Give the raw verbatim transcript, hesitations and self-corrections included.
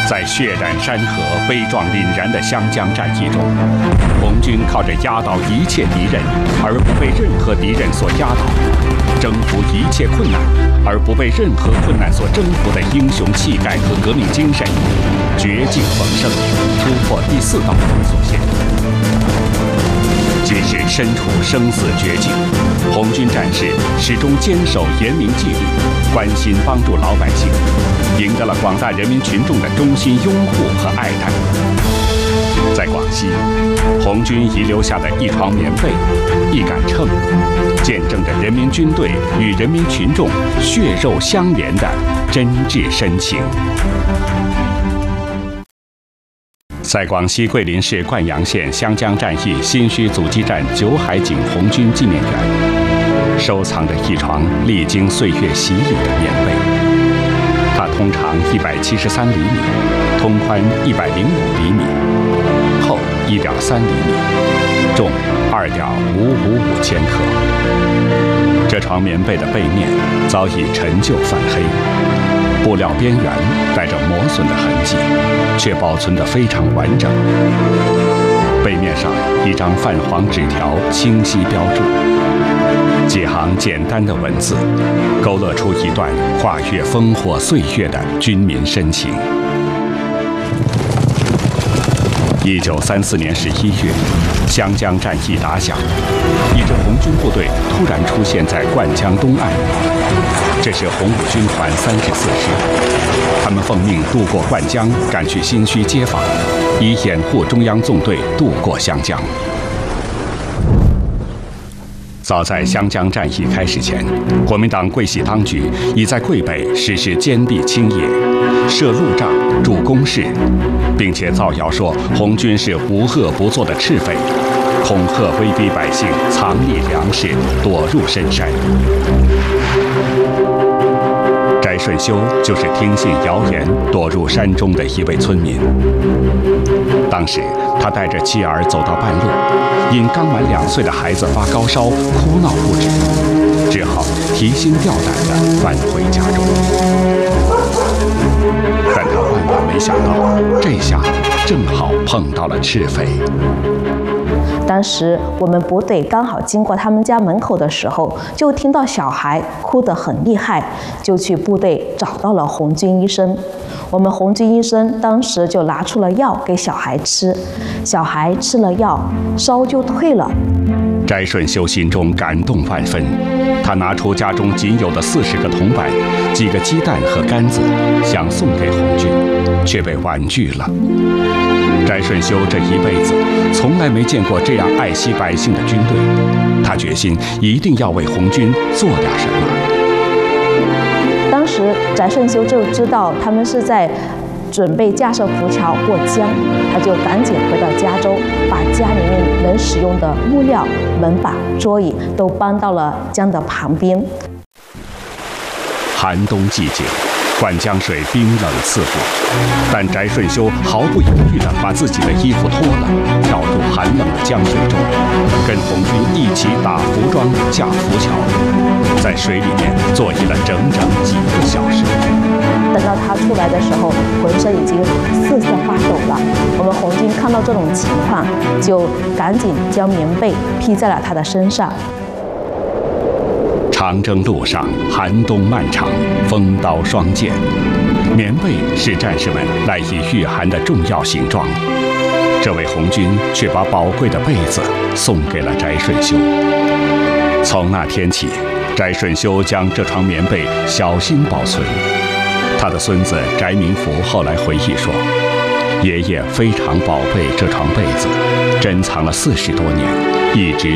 在血染山河、悲壮凛然的湘江战役中，红军靠着压倒一切敌人而不被任何敌人所压倒，征服一切困难而不被任何困难所征服的英雄气概和革命精神，绝境逢生，突破第四道封锁线。即使身处生死绝境，红军战士始终坚守严明纪律，关心帮助老百姓，赢得了广大人民群众的衷心拥护和爱戴。在广西，红军遗留下的一床棉被、一杆秤，见证着人民军队与人民群众血肉相连的真挚深情。在广西桂林市灌阳县湘江战役新圩阻击战九海井红军纪念园，收藏着一床历经岁月洗礼的棉被。它通长一百七十三厘米，通宽一百零五厘米，厚一点三厘米，重二点五五五千克。这床棉被的背面早已陈旧泛黑，布料边缘带着磨损的痕迹，却保存得非常完整。背面上一张泛黄纸条清晰标注，几行简单的文字，勾勒出一段跨越烽火岁月的军民深情。一九三四年十一月，湘江战役打响，一支红军部队突然出现在灌江东岸。这是红五军团三十四师，他们奉命渡过灌江，赶去新圩接防，以掩护中央纵队渡过湘江。早在湘江战役开始前，国民党桂系当局已在桂北实施坚壁清野，设路障、筑工事，并且造谣说红军是无恶不作的赤匪，恐吓威逼百姓藏匿粮食，躲入深山。翟顺修就是听信谣言躲入山中的一位村民。当时他带着妻儿走到半路，因刚满两岁的孩子发高烧，哭闹不止，只好提心吊胆地返回家中。但他万万没想到，这下正好碰到了赤匪。 当时我们部队刚好经过他们家门口的时候，就听到小孩哭得很厉害，就去部队找到了红军医生。我们红军医生当时就拿出了药给小孩吃，小孩吃了药，烧就退了。 翟顺修心中感动万分，他拿出家中仅有的四十个铜板、几个鸡蛋和杆子，想送给红军，却被婉拒了。翟顺修这一辈子从来没见过这样爱惜百姓的军队，他决心一定要为红军做点什么。 当时翟顺修就知道他们是在准备架设浮桥过江，他就赶紧回到加州，把家里面能使用的木料、门把、桌椅都搬到了江的旁边。 寒冬季节，灌江水冰冷刺骨，但翟顺修毫不犹豫地把自己的衣服脱了，跳入寒冷的江水中，跟红军一起打浮桩、架浮桥，在水里面坐跶了整整几个小时。 等到他出来的时候，浑身已经瑟瑟发抖了。我们红军看到这种情况，就赶紧将棉被披在了他的身上。 长征路上，寒冬漫长，风刀霜剑，棉被是战士们赖以御寒的重要行装。这位红军却把宝贵的被子送给了翟顺修。从那天起，翟顺修将这床棉被小心保存。他的孙子翟明福后来回忆说，爷爷非常宝贝这床被子，珍藏了四十多年，一直